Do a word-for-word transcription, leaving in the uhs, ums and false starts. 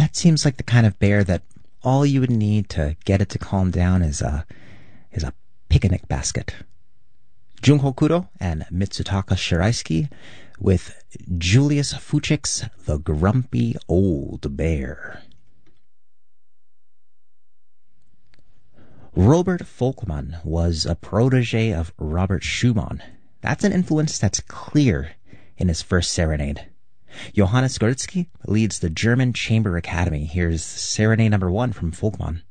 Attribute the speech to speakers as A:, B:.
A: That seems like the kind of bear that all you would need to get it to calm down is a, is a picnic basket. Junho Kuro and Mitsutaka Shiraisuke with Julius Fuchik's The Grumpy Old Bear. Robert Volkmann was a protege of Robert Schumann. That's an influence that's clear in his first serenade. Johannes Goretzky leads the German Chamber Academy. Here's Serenade number one from Volkmann.